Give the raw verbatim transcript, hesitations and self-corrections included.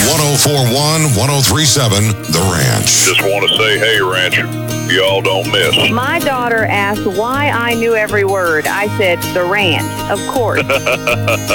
one oh four one, one oh three seven, The Ranch. Just want to say, hey, Ranch, y'all don't miss. My daughter asked why I knew every word. I said, The Ranch, of course.